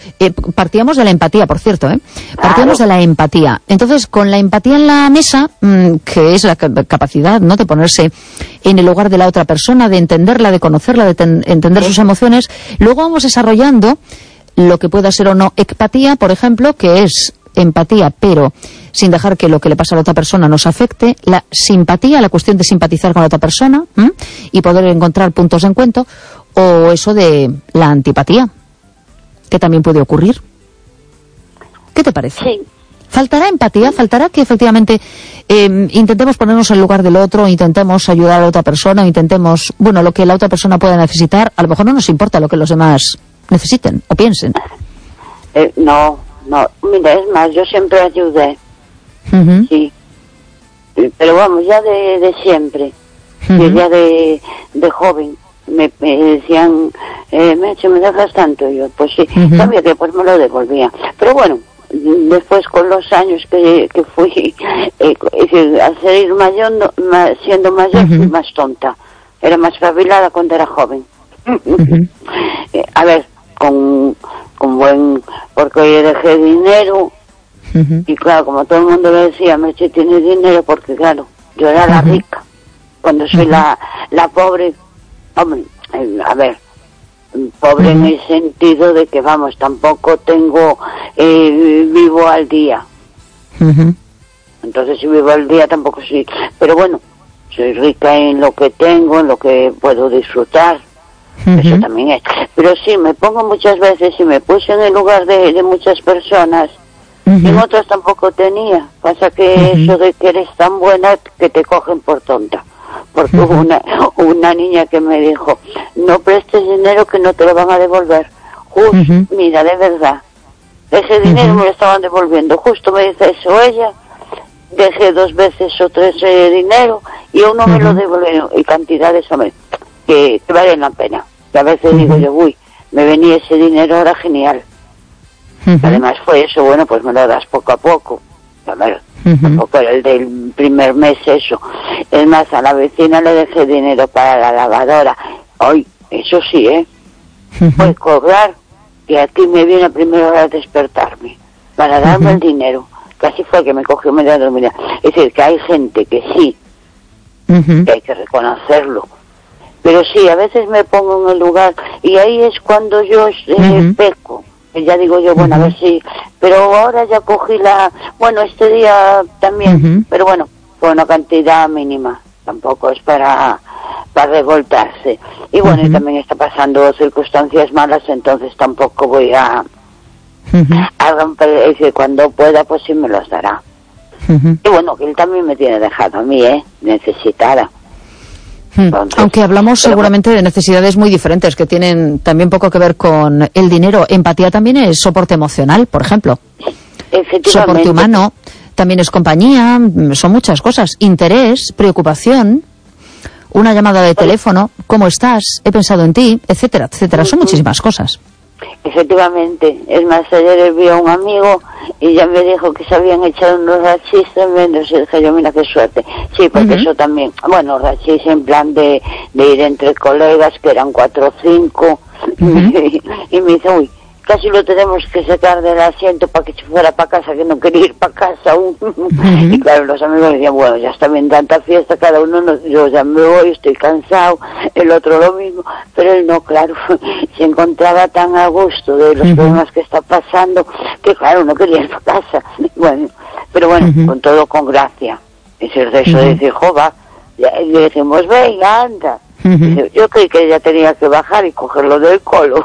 Partíamos de la empatía, por cierto, Partíamos de la empatía. Entonces, con la empatía en la mesa, que es la capacidad, ¿no?, de ponerse en el lugar de la otra persona, de entenderla, de conocerla, de entender sus emociones, luego vamos desarrollando lo que pueda ser o no ecpatía, por ejemplo, que es empatía, pero sin dejar que lo que le pasa a la otra persona nos afecte. La simpatía, la cuestión de simpatizar con la otra persona y poder encontrar puntos de encuentro. O eso de la antipatía, que también puede ocurrir. ¿Qué te parece? Sí. ¿Faltará empatía? ¿Faltará que efectivamente intentemos ponernos en el lugar del otro, intentemos ayudar a la otra persona, intentemos, bueno, lo que la otra persona pueda necesitar? A lo mejor no nos importa lo que los demás necesiten o piensen. No, mira, es más, yo siempre ayudé. Sí. Pero vamos, ya de siempre. Ya de joven. Me decían, Meche, ¿me dejas tanto? Y yo, pues sí, sabía que pues me lo devolvía. Pero bueno, después con los años que fui a seguir mayor, siendo mayor, fui más tonta. Era más espabilada cuando era joven. A ver, con buen, porque hoy dejé dinero y claro, como todo el mundo le decía, Meche tiene dinero, porque claro, yo era la rica cuando soy la pobre. Hombre, a ver, pobre en el sentido de que vamos, tampoco tengo vivo al día. Entonces si vivo al día tampoco soy, pero bueno, soy rica en lo que tengo, en lo que puedo disfrutar. Eso también es. Pero sí, me pongo muchas veces y me puse en el lugar de muchas personas. En otras tampoco tenía. Pasa que eso de que eres tan buena que te cogen por tonta. Porque hubo una niña que me dijo, no prestes dinero que no te lo van a devolver. Mira, de verdad, ese dinero me lo estaban devolviendo. Justo me dice eso ella. Dejé 2 veces o 3 dinero y uno me lo devolvió. Y cantidades, hombre, que valen la pena. Que a veces digo yo, uy, me venía ese dinero, ahora genial. Además fue eso, bueno, pues me lo das poco a poco. A ver, tampoco era el del primer mes eso. Es más, a la vecina le dejé dinero para la lavadora. Hoy, eso sí, pues cobrar, que aquí me viene a primera hora a despertarme para darme el dinero. Casi fue que me cogió media dormida. Es decir, que hay gente que sí, que hay que reconocerlo. Pero sí, a veces me pongo en el lugar y ahí es cuando yo peco. Y ya digo yo, bueno, a ver si... Pero ahora ya cogí bueno, este día también, pero bueno, fue una cantidad mínima. Tampoco es para revoltarse. Y bueno, y también está pasando circunstancias malas, entonces tampoco voy a romper... Es decir, cuando pueda, pues sí me los dará. Y bueno, que él también me tiene dejado a mí, necesitada. Entonces, aunque hablamos seguramente de necesidades muy diferentes que tienen también poco que ver con el dinero. Empatía también es soporte emocional, por ejemplo. Soporte humano, también es compañía, son muchas cosas. Interés, preocupación, una llamada de teléfono, ¿cómo estás? He pensado en ti, etcétera, etcétera. Son muchísimas cosas. Efectivamente, es más, ayer vi a un amigo y ya me dijo que se habían echado unos rachis tremendos y dije yo, mira qué suerte. Sí, porque eso también, bueno, rachis en plan de ir entre colegas, que eran 4 o 5, y me dice, uy, casi lo tenemos que sacar del asiento para que se fuera para casa, que no quería ir para casa aún. Y claro, los amigos decían, bueno, ya está bien tanta fiesta, cada uno, yo ya me voy, estoy cansado, el otro lo mismo, pero él no, claro, se encontraba tan a gusto de los problemas que está pasando, que claro, no quería ir para casa. Bueno, pero bueno, con todo con gracia. Es el de eso de decir, jova, y le decimos, venga, anda. Yo creí que ella tenía que bajar y cogerlo del colo.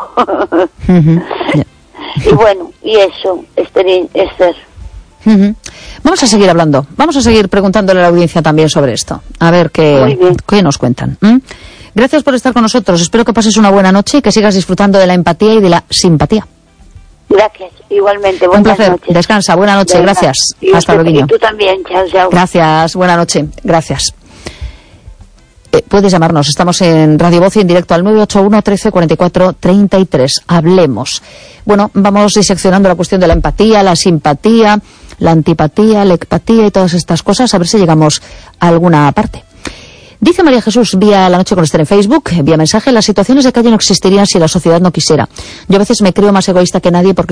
Y bueno, y eso, Esther. Vamos a seguir hablando, vamos a seguir preguntándole a la audiencia también sobre esto, a ver qué nos cuentan. Gracias por estar con nosotros, espero que pases una buena noche y que sigas disfrutando de la empatía y de la simpatía. Gracias, igualmente, buenas noches. Un placer, noches. Descansa, buena noche, gracias. Hasta luego. Y tú también, chao, chao. Gracias, buena noche, gracias. Puedes llamarnos, estamos en Radio Voz y en directo al 981 13 44 33. Hablemos. Bueno, vamos diseccionando la cuestión de la empatía, la simpatía, la antipatía, la ecpatía y todas estas cosas, a ver si llegamos a alguna parte. Dice María Jesús, vía La Noche con Esther en Facebook, vía mensaje, las situaciones de calle no existirían si la sociedad no quisiera. Yo a veces me creo más egoísta que nadie porque